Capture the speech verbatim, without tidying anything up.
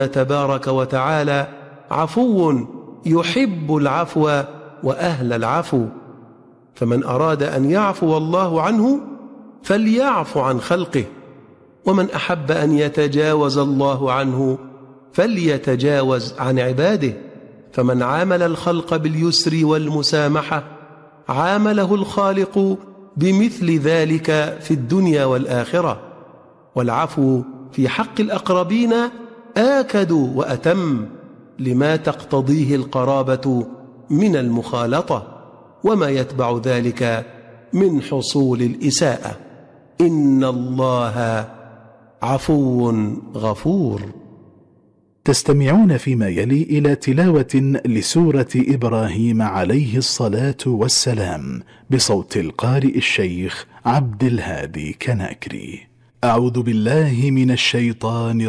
تبارك وتعالى عفو يحب العفو وأهل العفو، فمن أراد أن يعفو الله عنه فليعف عن خلقه، ومن أحب أن يتجاوز الله عنه فليتجاوز عن عباده، فمن عامل الخلق باليسر والمسامحة عامله الخالق بمثل ذلك في الدنيا والآخرة. والعفو في حق الأقربين آكد وأتم لما تقتضيه القرابة من المخالطة وما يتبع ذلك من حصول الإساءة. إن الله عفو غفور. تستمعون فيما يلي إلى تلاوة لسورة إبراهيم عليه الصلاة والسلام بصوت القارئ الشيخ عبد الهادي كناكري. أعوذ بالله من الشيطان